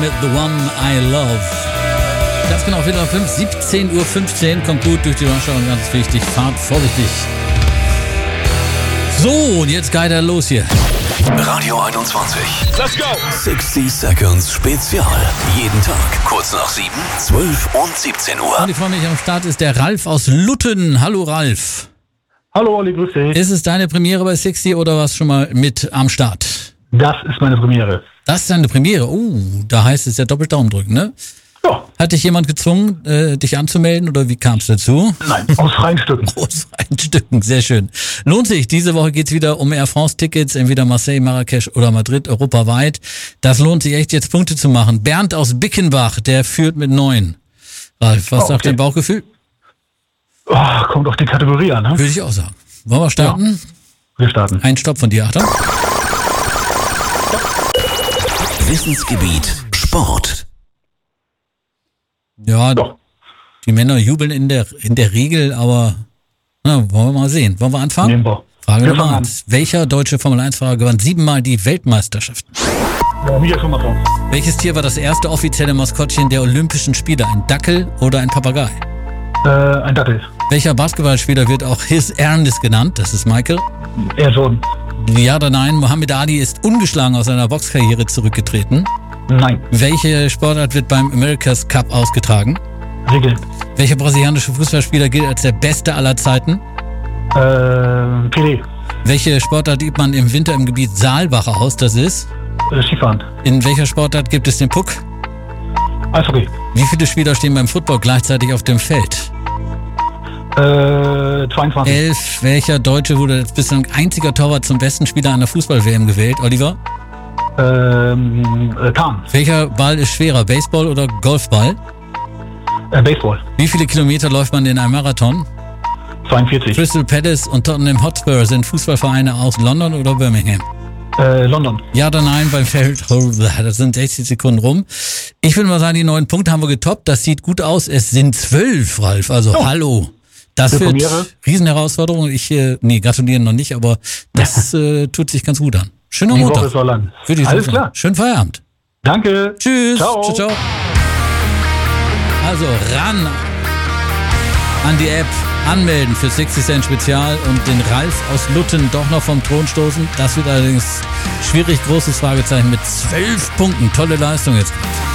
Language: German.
mit The One I Love. Das genau, Viertel nach 5, 17:15 Uhr, kommt gut durch die Rush und ganz wichtig, fahrt vorsichtig. So, und jetzt geht er los hier. Radio 21. Let's go! 60 Seconds Spezial. Jeden Tag, kurz nach 7, 12 und 17 Uhr. Und ich freue mich, am Start ist der Ralf aus Lutten. Hallo Ralf. Hallo Olli, grüß dich. Ist es deine Premiere bei 60 oder warst du schon mal mit am Start? Das ist meine Premiere. Das ist deine Premiere? Da heißt es ja doppelt Daumen drücken, ne? Ja. Hat dich jemand gezwungen, dich anzumelden oder wie kam es dazu? Nein, aus freien Stücken. Aus freien Stücken, sehr schön. Lohnt sich, diese Woche geht's wieder um Air France-Tickets, entweder Marseille, Marrakesch oder Madrid, europaweit. Das lohnt sich echt, jetzt Punkte zu machen. Bernd aus Bickenbach, der führt mit 9. Ralf, was sagt dein Bauchgefühl? Kommt auf die Kategorie an, ne? Würde ich auch sagen. Wollen wir starten? Ja. Wir starten. Ein Stopp von dir, Achtung. Wissensgebiet Sport. Ja, Doch. die Männer jubeln in der Regel, aber wollen wir mal sehen. Wollen wir anfangen? Nehmen wir. Frage Wir Nummer fangen 1. Welcher deutsche Formel-1-Fahrer gewann 7-mal die Weltmeisterschaft? Michael Schumacher. Welches Tier war das erste offizielle Maskottchen der Olympischen Spiele? Ein Dackel oder ein Papagei? Ein Dackel. Welcher Basketballspieler wird auch His Ernest genannt? Das ist Michael. Er schon. Ja oder nein? Muhammad Ali ist ungeschlagen aus seiner Boxkarriere zurückgetreten. Nein. Welche Sportart wird beim America's Cup ausgetragen? Regeln. Welcher brasilianische Fußballspieler gilt als der beste aller Zeiten? Pelé. Welche Sportart übt man im Winter im Gebiet Saalbach aus? Das ist? Skifahren. In welcher Sportart gibt es den Puck? Eishockey. Wie viele Spieler stehen beim Football gleichzeitig auf dem Feld? 22. 11. Welcher Deutsche wurde als bislang einziger Torwart zum besten Spieler einer Fußball-WM gewählt? Oliver? Kahn. Welcher Ball ist schwerer, Baseball oder Golfball? Baseball. Wie viele Kilometer läuft man in einem Marathon? 42. Crystal Palace und Tottenham Hotspur sind Fußballvereine aus London oder Birmingham? London. Ja oder nein beim Feld? Das sind 60 Sekunden rum. Ich würde mal sagen, die 9 Punkte haben wir getoppt. Das sieht gut aus. Es sind 12, Ralf. Also hallo. Das wird Riesenherausforderung. Ich, gratulieren noch nicht, aber das tut sich ganz gut an. Schöner Die Montag. Woche ist so lang. Für Alles klar. Schönen Feierabend. Danke. Tschüss. Ciao. Ciao, ciao. Also ran an die App, anmelden für 60 Cent Spezial und den Ralf aus Lutten doch noch vom Thron stoßen. Das wird allerdings schwierig, großes Fragezeichen mit 12 Punkten. Tolle Leistung jetzt.